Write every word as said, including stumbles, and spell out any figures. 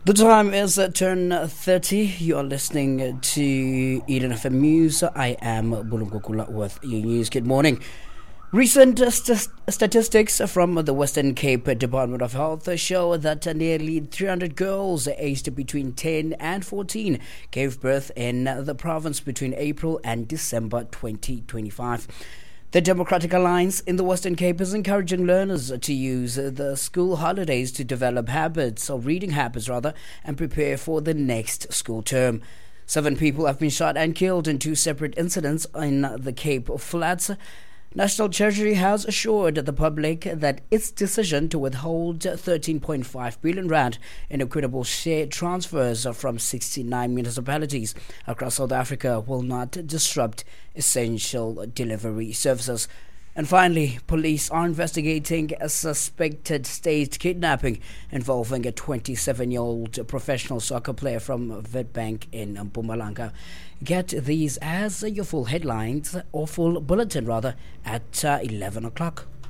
The time is uh, turn thirty. You are listening to Eden F M News. I am Bulungukula with your news. Good morning. Recent uh, st- statistics from the Western Cape Department of Health show that uh, nearly three hundred girls aged between ten and fourteen gave birth in the province between April and December twenty twenty-five. The Democratic Alliance in the Western Cape is encouraging learners to use the school holidays to develop habits, or reading habits rather, and prepare for the next school term. Seven people have been shot and killed in two separate incidents in the Cape Flats. National Treasury has assured the public that its decision to withhold thirteen point five billion rand in equitable share transfers from sixty-nine municipalities across South Africa will not disrupt essential delivery services. And finally, police are investigating a suspected staged kidnapping involving a twenty-seven-year-old professional soccer player from Witbank in Mpumalanga. Get these as your full headlines, or full bulletin rather, at uh, eleven o'clock.